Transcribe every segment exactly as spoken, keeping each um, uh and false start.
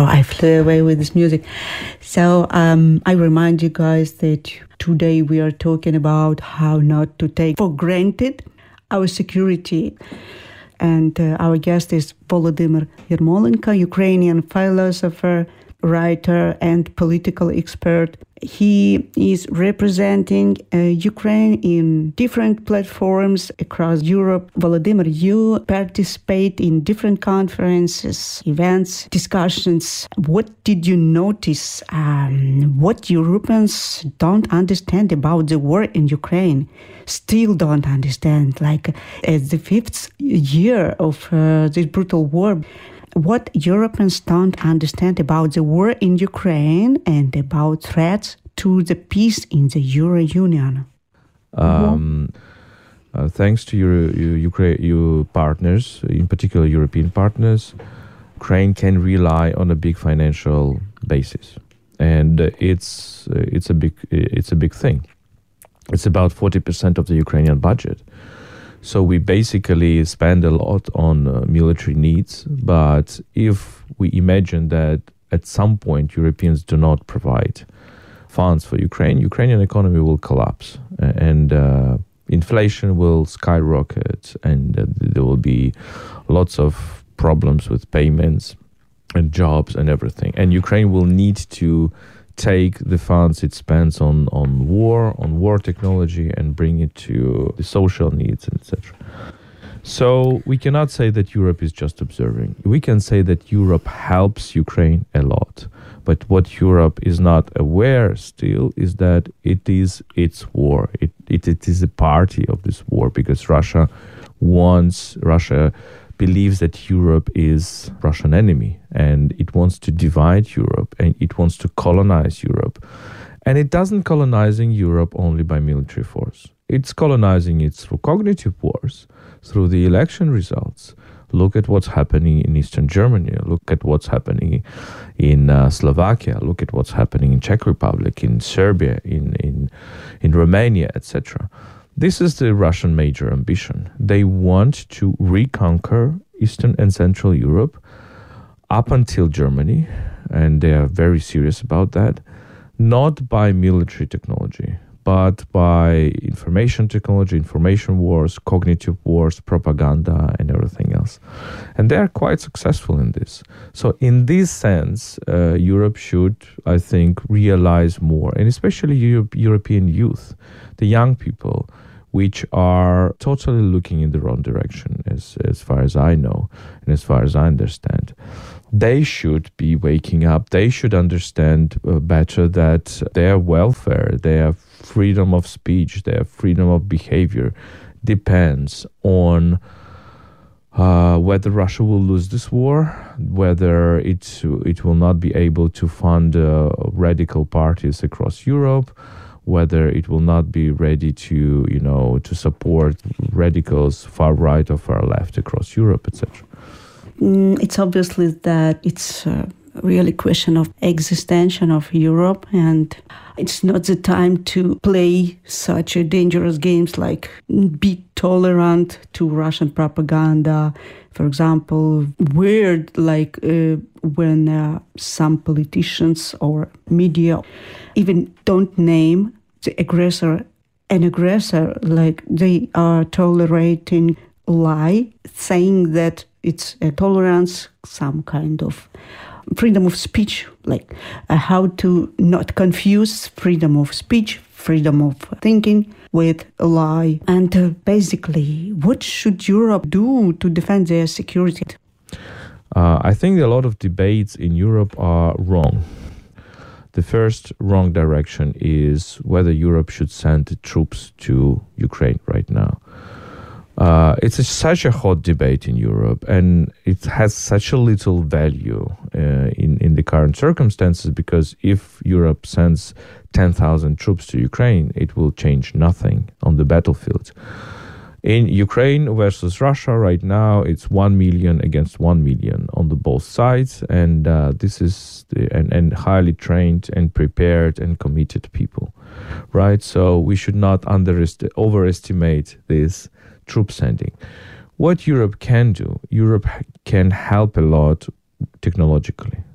Wow, I flew away with this music. So um, I remind you guys that today we are talking about how not to take for granted our security. And uh, our guest is Volodymyr Yermolenko, Ukrainian philosopher, writer, and political expert. He is representing uh, Ukraine in different platforms across Europe. Volodymyr, you participate in different conferences, events, discussions. What did you notice? Um, what Europeans don't understand about the war in Ukraine? Still don't understand, like at the fifth year of uh, this brutal war. What Europeans don't understand about the war in Ukraine and about threats to the peace in the Euro Union? Um, uh, thanks to your, your, Ukraine, your partners, in particular European partners, Ukraine can rely on a big financial basis, and uh, it's uh, it's a big it's a big thing. It's about forty percent of the Ukrainian budget. So we basically spend a lot on uh, military needs, but if we imagine that at some point Europeans do not provide funds for Ukraine, Ukrainian economy will collapse, and uh, inflation will skyrocket, and uh, there will be lots of problems with payments and jobs and everything. And Ukraine will need to take the funds it spends on, on war, on war technology, and bring it to the social needs, et cetera. So we cannot say that Europe is just observing. We can say that Europe helps Ukraine a lot. But what Europe is not aware still is that it is its war. It, it, it is a party of this war, because Russia wants, Russia believes that Europe is Russian enemy, and it wants to divide Europe, and it wants to colonize Europe. And it doesn't colonizing Europe only by military force. It's colonizing it through cognitive wars, through the election results. Look at what's happening in Eastern Germany. Look at what's happening in uh, Slovakia. Look at what's happening in Czech Republic, in Serbia, in in, in Romania, et cetera. This is the Russian major ambition. They want to reconquer Eastern and Central Europe up until Germany, and they are very serious about that, not by military technology, but by information technology, information wars, cognitive wars, propaganda, and everything else. And they are quite successful in this. So in this sense, uh, Europe should, I think, realize more, and especially Europe, European youth, the young people, which are totally looking in the wrong direction, as, as far as I know, and as far as I understand. They should be waking up. They should understand uh, better that their welfare, their freedom of speech, their freedom of behavior depends on uh, whether Russia will lose this war, whether it, it will not be able to fund uh, radical parties across Europe, whether it will not be ready to, you know, to support radicals far right or far left across Europe, et cetera. Mm, it's obviously that it's a really question of existential of Europe, and it's not the time to play such a dangerous games like be tolerant to Russian propaganda. For example, weird like uh, when uh, some politicians or media even don't name the aggressor an aggressor, like they are tolerating lie, saying that it's a tolerance, some kind of freedom of speech, like uh, how to not confuse freedom of speech, freedom of thinking with a lie. And uh, basically, what should Europe do to defend their security? Uh, I think a lot of debates in Europe are wrong. The first wrong direction is whether Europe should send troops to Ukraine right now. Uh, it's a, such a hot debate in Europe, and it has such a little value uh, in, in the current circumstances, because if Europe sends ten thousand troops to Ukraine, it will change nothing on the battlefield. In Ukraine versus Russia right now, it's one million against one million on the both sides, and uh, this is the, and, and highly trained and prepared and committed people, right? So we should not underest- overestimate this troop sending. What Europe can do, Europe can help a lot technologically,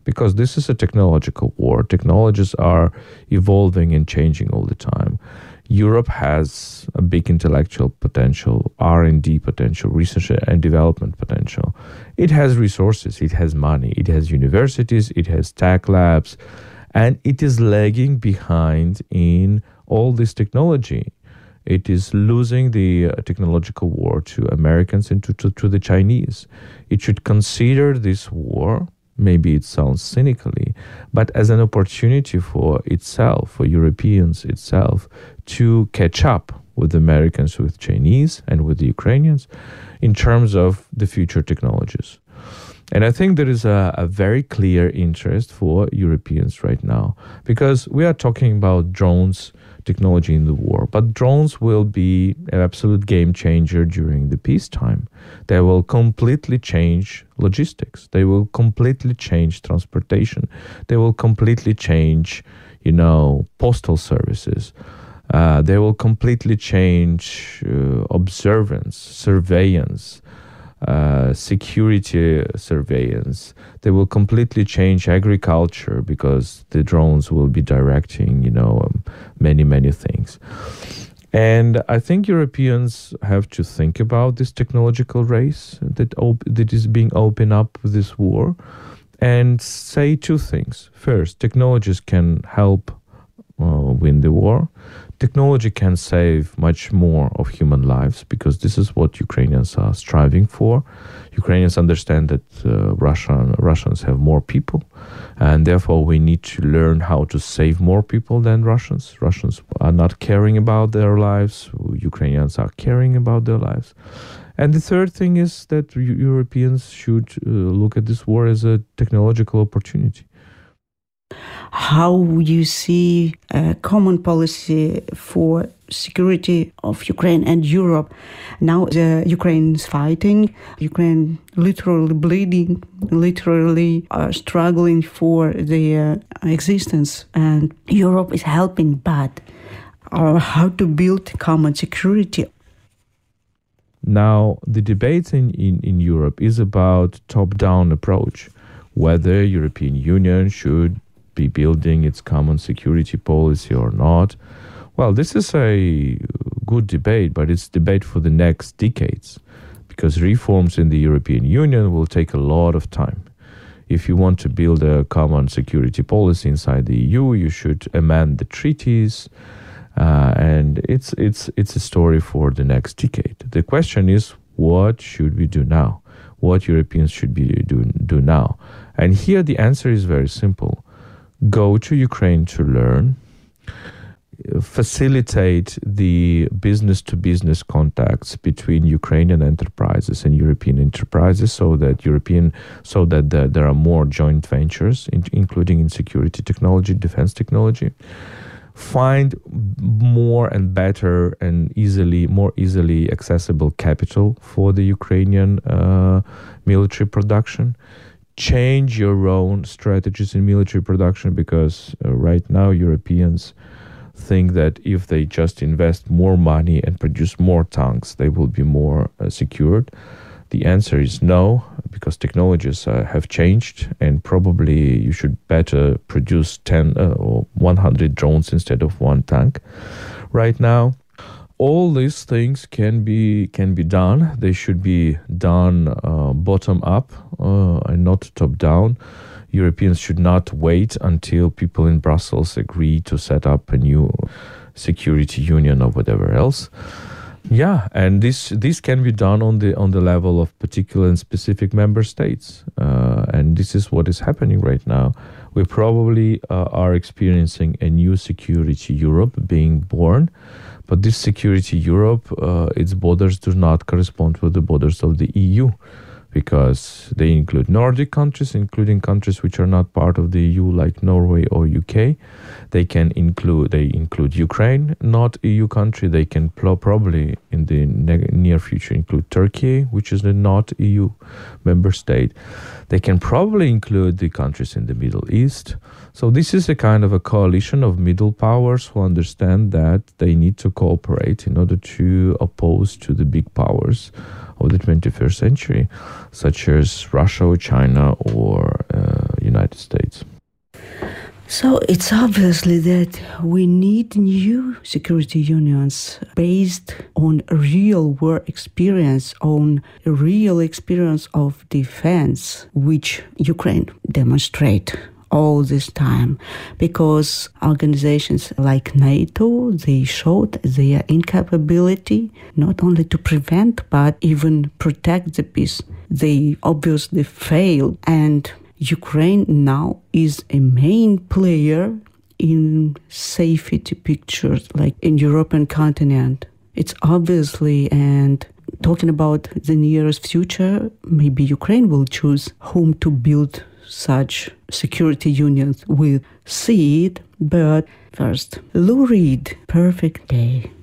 because this is a technological war. Technologies are evolving and changing all the time. Europe has a big intellectual potential, R and D potential, research and development potential. It has resources, it has money, it has universities, it has tech labs, and it is lagging behind in all this technology. It is losing the uh, technological war to Americans and to, to, to the Chinese. It should consider this war, maybe it sounds cynically, but as an opportunity for itself, for Europeans itself, to catch up with Americans, with Chinese, and with the Ukrainians in terms of the future technologies. And I think there is a, a very clear interest for Europeans right now, because we are talking about drones technology in the war, but drones will be an absolute game changer during the peacetime. They will completely change logistics. They will completely change transportation. They will completely change, you know, postal services. Uh, they will completely change uh, observance, surveillance, uh, security surveillance. They will completely change agriculture because the drones will be directing, you know, um, many, many things. And I think Europeans have to think about this technological race that op- that is being opened up with this war, and say two things. First, technologies can help uh, win the war. Technology can save much more of human lives, because this is what Ukrainians are striving for. Ukrainians understand that uh, Russian, Russians have more people, and therefore we need to learn how to save more people than Russians. Russians are not caring about their lives. Ukrainians are caring about their lives. And the third thing is that Europeans should uh, look at this war as a technological opportunity. How you see a common policy for security of Ukraine and Europe? Now the Ukraine is fighting, Ukraine literally bleeding, literally uh, struggling for their uh, existence, and Europe is helping, but uh, how to build common security? Now, the debate in, in, in Europe is about top-down approach, whether European Union should be building its common security policy or not. Well, this is a good debate, but it's debate for the next decades, because reforms in the European Union will take a lot of time. If you want to build a common security policy inside the E U, you should amend the treaties, uh, and it's it's it's a story for the next decade. The question is, what should we do now? What Europeans should be do, do now? And here the answer is very simple. Go to Ukraine to learn, facilitate the business-to-business contacts between Ukrainian enterprises and European enterprises, so that European, so that the, there are more joint ventures, in, including in security technology, defense technology. Find more and better and easily, more easily accessible capital for the Ukrainian uh, military production. Change your own strategies in military production, because uh, right now Europeans think that if they just invest more money and produce more tanks, they will be more uh, secured. The answer is no, because technologies uh, have changed, and probably you should better produce ten uh, or one hundred drones instead of one tank right now. All these things can be can be done. They should be done uh, bottom up uh, and not top down. Europeans should not wait until people in Brussels agree to set up a new security union or whatever else. Yeah, and this this can be done on the on the level of particular and specific member states, uh, and this is what is happening right now. We probably uh, are experiencing a new security Europe being born. But this security Europe, uh, its borders do not correspond with the borders of the E U, because they include Nordic countries, including countries which are not part of the E U, like Norway or U K. They can include they include Ukraine, not E U country. They can pl- probably in the ne- near future include Turkey, which is a not E U member state. They can probably include the countries in the Middle East. So this is a kind of a coalition of middle powers who understand that they need to cooperate in order to oppose to the big powers of the twenty-first century, such as Russia or China or uh, United States? So it's obviously that we need new security unions based on real war experience, on real experience of defense, which Ukraine demonstrate all this time, because organizations like NATO, they showed their incapability not only to prevent but even protect the peace. They obviously failed, and Ukraine now is a main player in safety pictures, like in European continent. It's obviously, and talking about the nearest future, maybe Ukraine will choose whom to build such security unions with. See it, but first, Lou Reed, Perfect Day.